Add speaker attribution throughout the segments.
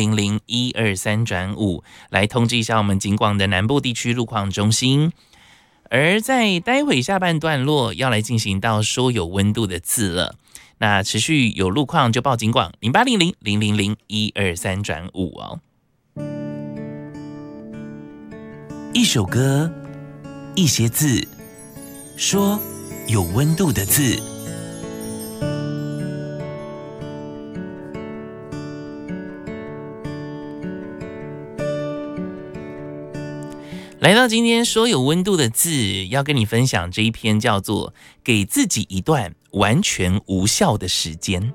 Speaker 1: 000123转5来通知一下我们警广的南部地区路况中心。而在待会下半段落要来进行到说有温度的字了，那持续有路况就报警广0800000123转5哦。一首歌，一些字，说有温度的字。来到今天说有温度的字，要跟你分享这一篇叫做《给自己一段完全无效的时间》。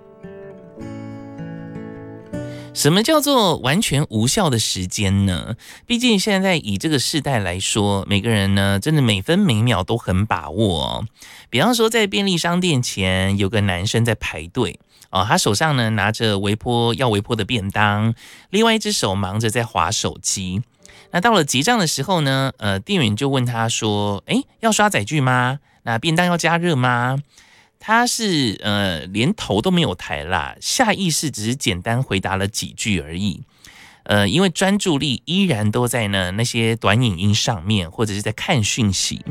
Speaker 1: 什么叫做完全无效的时间呢？毕竟现在以这个世代来说，每个人呢真的每分每秒都很把握哦。比方说在便利商店前有个男生在排队哦，他手上呢拿着要微波的便当，另外一只手忙着在滑手机。那到了结账的时候呢，店员就问他说：“要刷载具吗？那便当要加热吗？”他是连头都没有抬啦，下意识只是简单回答了几句而已。因为专注力依然都在那些短影音上面，或者是在看讯息。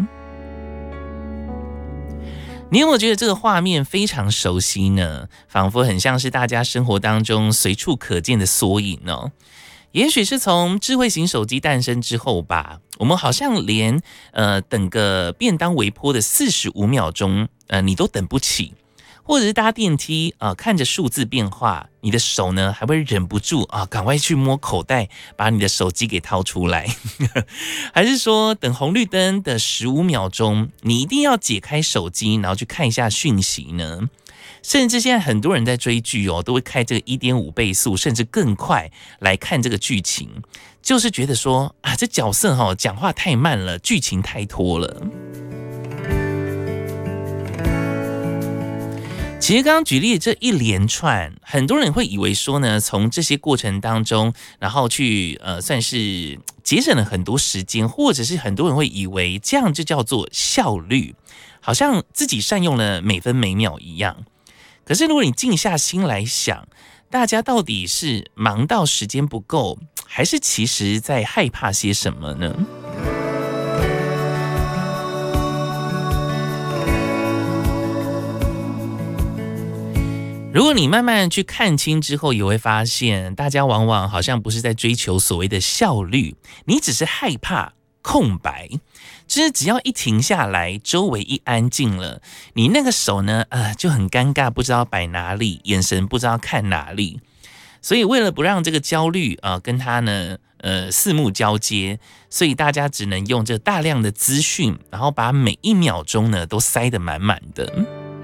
Speaker 1: 你有没有觉得这个画面非常熟悉呢？仿佛很像是大家生活当中随处可见的缩影哦。也许是从智慧型手机诞生之后吧，我们好像连等个便当微波的45秒钟，你都等不起，或者是搭电梯看着数字变化，你的手呢还会忍不住赶快去摸口袋，把你的手机给掏出来，还是说等红绿灯的15秒钟，你一定要解开手机，然后去看一下讯息呢？甚至现在很多人在追剧都会开这个 1.5 倍速甚至更快来看这个剧情，就是觉得说这角色讲话太慢了，剧情太拖了。其实刚刚举例这一连串，很多人会以为说呢，从这些过程当中，然后去算是节省了很多时间，或者是很多人会以为这样就叫做效率，好像自己善用了每分每秒一样。可是如果你静下心来想，大家到底是忙到时间不够，还是其实在害怕些什么呢？如果你慢慢去看清之后，也会发现大家往往好像不是在追求所谓的效率，你只是害怕空白。就是只要一停下来，周围一安静了，你那个手呢就很尴尬，不知道摆哪里，眼神不知道看哪里。所以为了不让这个焦虑跟他呢四目交接，所以大家只能用这大量的资讯，然后把每一秒钟呢都塞得满满的。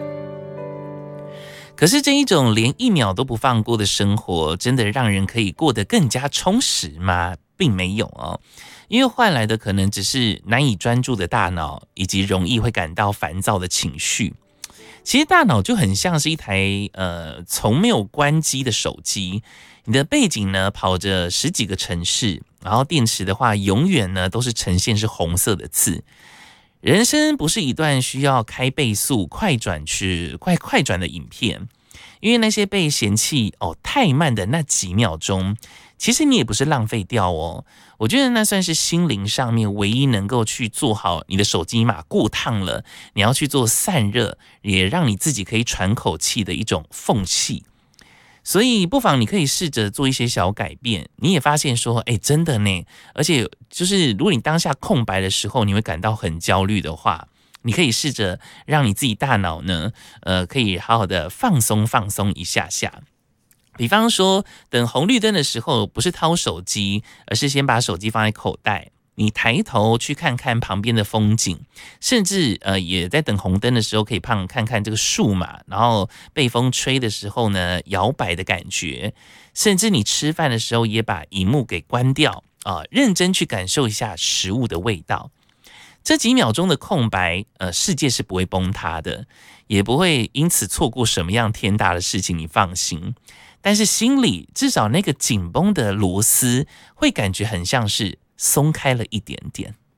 Speaker 1: 可是这一种连一秒都不放过的生活，真的让人可以过得更加充实吗？并没有哦。因为换来的可能只是难以专注的大脑，以及容易会感到烦躁的情绪。其实大脑就很像是一台从没有关机的手机，你的背景呢跑着10几个城市，然后电池的话永远呢都是呈现是红色的字。人生不是一段需要开倍速快转的影片，因为那些被嫌弃太慢的那几秒钟，其实你也不是浪费掉哦。我觉得那算是心灵上面唯一能够去做好你的手机码过烫了，你要去做散热，也让你自己可以喘口气的一种缝隙。所以不妨你可以试着做一些小改变，你也发现说真的呢，而且就是如果你当下空白的时候你会感到很焦虑的话，你可以试着让你自己大脑呢可以好好的放松一下下。比方说等红绿灯的时候，不是掏手机，而是先把手机放在口袋，你抬头去看看旁边的风景，甚至也在等红灯的时候可以看看这个树嘛，然后被风吹的时候呢摇摆的感觉，甚至你吃饭的时候也把萤幕给关掉认真去感受一下食物的味道。这几秒钟的空白世界是不会崩塌的，也不会因此错过什么样天大的事情，你放心。但是心里至少那个紧绷的螺丝会感觉很像是松开了一点点。